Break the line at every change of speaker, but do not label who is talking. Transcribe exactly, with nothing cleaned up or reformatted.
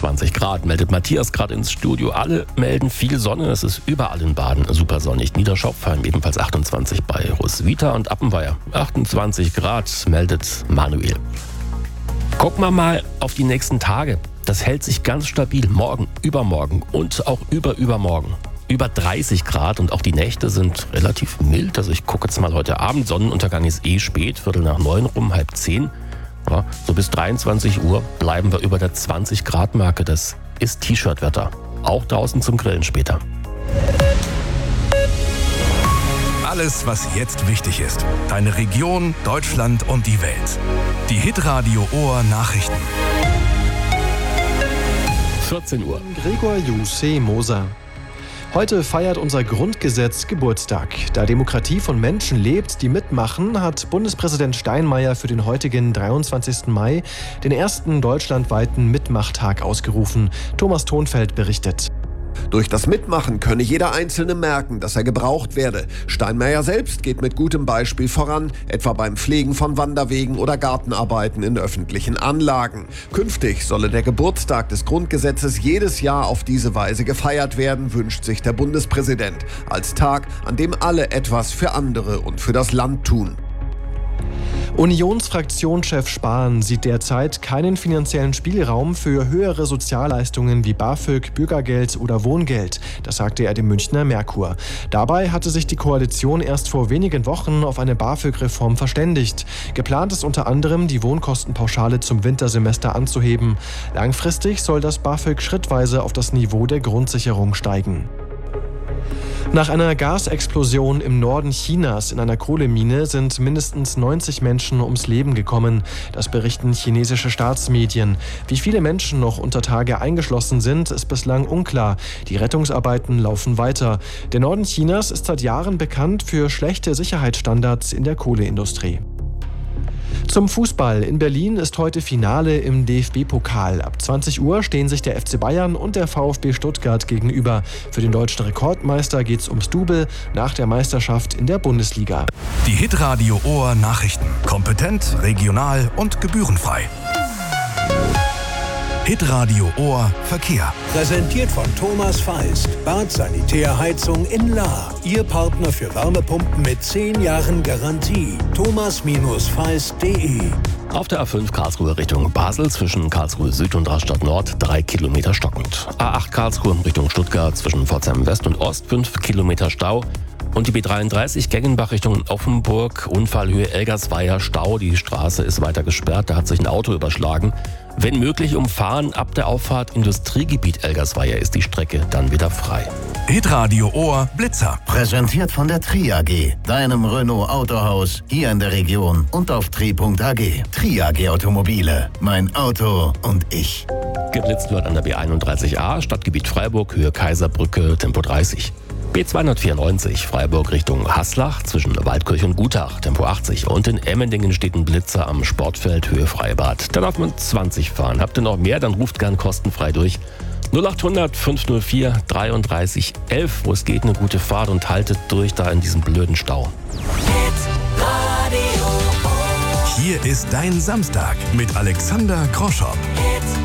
achtundzwanzig Grad, meldet Matthias gerade ins Studio. Alle melden viel Sonne, es ist überall in Baden super sonnig. Niederschopfheim ebenfalls achtundzwanzig bei Roswitha und Appenweier. achtundzwanzig Grad, meldet Manuel. Gucken wir mal auf die nächsten Tage. Das hält sich ganz stabil, morgen, übermorgen und auch überübermorgen. Über dreißig Grad und auch die Nächte sind relativ mild. Also ich gucke jetzt mal heute Abend, Sonnenuntergang ist eh spät, Viertel nach neun rum, halb zehn. Ja, so bis dreiundzwanzig Uhr bleiben wir über der zwanzig Grad Marke. Das ist T-Shirt-Wetter. Auch draußen zum Grillen später.
Alles, was jetzt wichtig ist. Deine Region, Deutschland und die Welt. Die Hitradio Ohr Nachrichten.
vierzehn Uhr.
Gregor Jussi Moser. Heute feiert unser Grundgesetz Geburtstag. Da Demokratie von Menschen lebt, die mitmachen, hat Bundespräsident Steinmeier für den heutigen dreiundzwanzigsten Mai den ersten deutschlandweiten Mitmachtag ausgerufen. Thomas Thonfeld berichtet.
Durch das Mitmachen könne jeder Einzelne merken, dass er gebraucht werde. Steinmeier selbst geht mit gutem Beispiel voran, etwa beim Pflegen von Wanderwegen oder Gartenarbeiten in öffentlichen Anlagen. Künftig solle der Geburtstag des Grundgesetzes jedes Jahr auf diese Weise gefeiert werden, wünscht sich der Bundespräsident. Als Tag, an dem alle etwas für andere und für das Land tun.
Unionsfraktionschef Spahn sieht derzeit keinen finanziellen Spielraum für höhere Sozialleistungen wie BAföG, Bürgergeld oder Wohngeld. Das sagte er dem Münchner Merkur. Dabei hatte sich die Koalition erst vor wenigen Wochen auf eine BAföG-Reform verständigt. Geplant ist unter anderem, die Wohnkostenpauschale zum Wintersemester anzuheben. Langfristig soll das BAföG schrittweise auf das Niveau der Grundsicherung steigen. Nach einer Gasexplosion im Norden Chinas in einer Kohlemine sind mindestens neunzig Menschen ums Leben gekommen. Das berichten chinesische Staatsmedien. Wie viele Menschen noch unter Tage eingeschlossen sind, ist bislang unklar. Die Rettungsarbeiten laufen weiter. Der Norden Chinas ist seit Jahren bekannt für schlechte Sicherheitsstandards in der Kohleindustrie. Zum Fußball. In Berlin ist heute Finale im D F B-Pokal. Ab zwanzig Uhr stehen sich der F C Bayern und der VfB Stuttgart gegenüber. Für den deutschen Rekordmeister geht's ums Double nach der Meisterschaft in der Bundesliga.
Die Hitradio Ohr Nachrichten. Kompetent, regional und gebührenfrei. Hitradio Ohr Verkehr.
Präsentiert von Thomas Feist. Bad Sanitär Heizung in Lahr. Ihr Partner für Wärmepumpen mit zehn Jahren Garantie. thomas feist punkt de.
Auf der A fünf Karlsruhe Richtung Basel zwischen Karlsruhe Süd und Rastatt Nord drei Kilometer stockend. A acht Karlsruhe Richtung Stuttgart zwischen Pforzheim West und Ost fünf Kilometer Stau. Und die B dreiunddreißig Gengenbach Richtung Offenburg, Unfallhöhe Elgersweier, Stau. Die Straße ist weiter gesperrt, da hat sich ein Auto überschlagen. Wenn möglich umfahren, ab der Auffahrt Industriegebiet Elgersweier ist die Strecke dann wieder frei.
Hitradio Ohr Blitzer.
Präsentiert von der Tri A G, deinem Renault Autohaus, hier in der Region und auf tri punkt a g. Tri A G Automobile, mein Auto und ich.
Geblitzt wird an der B einunddreißig A, Stadtgebiet Freiburg, Höhe Kaiserbrücke, Tempo dreißig. B zweihundertvierundneunzig, Freiburg Richtung Haslach zwischen Waldkirch und Gutach, Tempo achtzig. Und in Emmendingen steht ein Blitzer am Sportfeld, Höhe Freibad. Da darf man zwanzig fahren. Habt ihr noch mehr, dann ruft gern kostenfrei durch. null achthundert fünfhundervier dreiunddreißig elf, wo es geht, eine gute Fahrt und haltet durch da in diesem blöden Stau.
Hier ist dein Samstag mit Alexander Kroschop.